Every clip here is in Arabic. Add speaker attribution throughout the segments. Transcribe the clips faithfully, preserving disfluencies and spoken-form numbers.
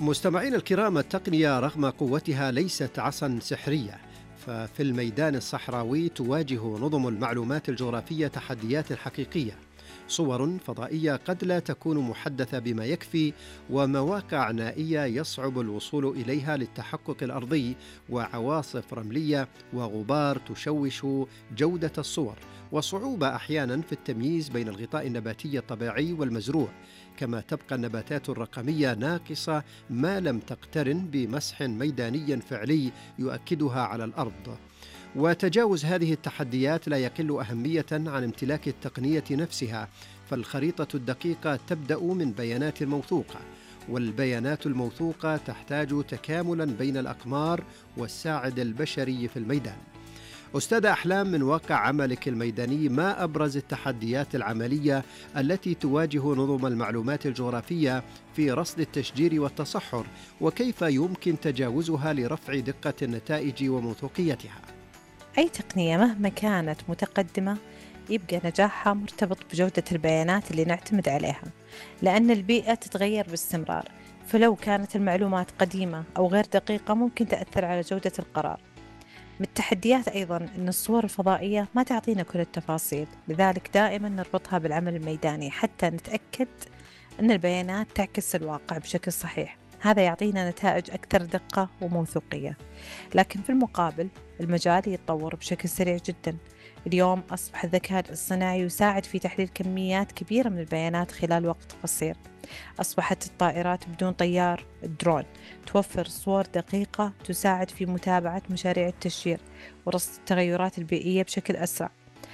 Speaker 1: مستمعين الكرام، التقنية رغم قوتها ليست عصا سحرية، ففي الميدان الصحراوي تواجه نظم المعلومات الجغرافية تحديات حقيقية. صور فضائية قد لا تكون محدثة بما يكفي، ومواقع نائية يصعب الوصول إليها للتحقق الأرضي، وعواصف رملية وغبار تشوش جودة الصور، وصعوبة أحيانا في التمييز بين الغطاء النباتي الطبيعي والمزروع. كما تبقى النباتات الرقمية ناقصة ما لم تقترن بمسح ميداني فعلي يؤكدها على الأرض. وتجاوز هذه التحديات لا يقل أهمية عن امتلاك التقنية نفسها، فالخريطة الدقيقة تبدأ من بيانات موثوقة، والبيانات الموثوقة تحتاج تكاملا بين الأقمار والساعد البشري في الميدان. أستاذ أحلام، من واقع عملك الميداني، ما أبرز التحديات العملية التي تواجه نظم المعلومات الجغرافية في رصد التشجير والتصحر، وكيف يمكن تجاوزها لرفع دقة النتائج وموثوقيتها؟
Speaker 2: أي تقنية مهما كانت متقدمة يبقى نجاحها مرتبط بجودة البيانات اللي نعتمد عليها، لأن البيئة تتغير باستمرار، فلو كانت المعلومات قديمة أو غير دقيقة ممكن تأثر على جودة القرار. من التحديات أيضاً أن الصور الفضائية ما تعطينا كل التفاصيل، لذلك دائماً نربطها بالعمل الميداني حتى نتأكد أن البيانات تعكس الواقع بشكل صحيح. هذا يعطينا نتائج أكثر دقة وموثوقية. لكن في المقابل المجال يتطور بشكل سريع جداً. اليوم أصبح الذكاء الصناعي يساعد في تحليل كميات كبيرة من البيانات خلال وقت قصير. أصبحت الطائرات بدون طيار الدرون توفر صور دقيقة تساعد في متابعة مشاريع التشجير ورصد التغيرات البيئية بشكل أسرع.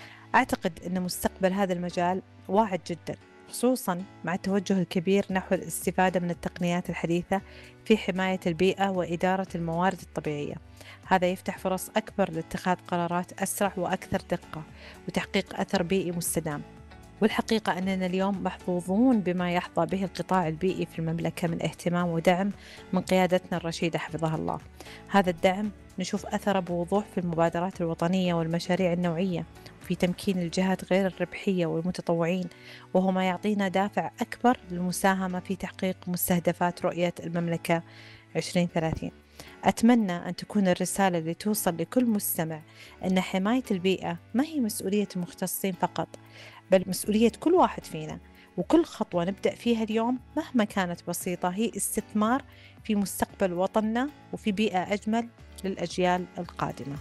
Speaker 2: أعتقد أن مستقبل هذا المجال واعد جدا، خصوصا مع التوجه الكبير نحو الاستفادة من التقنيات الحديثة في حماية البيئة وإدارة الموارد الطبيعية. هذا يفتح فرص أكبر لاتخاذ قرارات أسرع وأكثر دقة وتحقيق أثر بيئي مستدام. والحقيقة أننا اليوم محظوظون بما يحظى به القطاع البيئي في المملكة من اهتمام ودعم من قيادتنا الرشيدة حفظها الله. هذا الدعم نشوف أثره بوضوح في المبادرات الوطنية والمشاريع النوعية، وفي تمكين الجهات غير الربحية والمتطوعين، وهو ما يعطينا دافع أكبر للمساهمة في تحقيق مستهدفات رؤية المملكة عشرين ثلاثين. أتمنى أن تكون الرسالة اللي توصل لكل مستمع أن حماية البيئة ما هي مسؤولية المختصين فقط، بل مسؤولية كل واحد فينا، وكل خطوة نبدأ فيها اليوم مهما كانت بسيطة هي استثمار في مستقبل وطننا وفي بيئة أجمل للأجيال القادمة.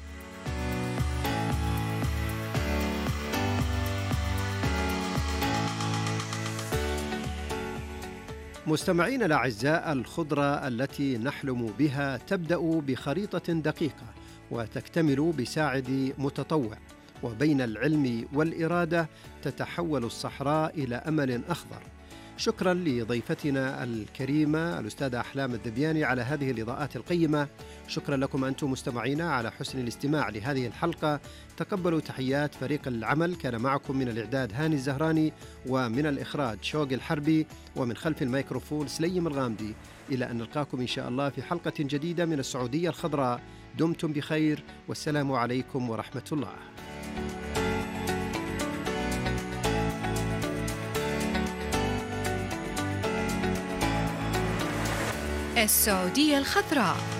Speaker 1: مستمعين الأعزاء، الخضرة التي نحلم بها تبدأ بخريطة دقيقة وتكتمل بساعد متطوع، وبين العلم والإرادة تتحول الصحراء إلى أمل أخضر. شكرا لضيفتنا الكريمة الأستاذة أحلام الذبياني على هذه الإضاءات القيمة. شكرا لكم أنتم مستمعينا على حسن الاستماع لهذه الحلقة. تقبلوا تحيات فريق العمل، كان معكم من الإعداد هاني الزهراني، ومن الإخراج شوقي الحربي، ومن خلف الميكروفون سليم الغامدي. إلى أن نلقاكم إن شاء الله في حلقة جديدة من السعودية الخضراء. دمتم بخير، والسلام عليكم ورحمة الله.
Speaker 3: السعودية الخضراء.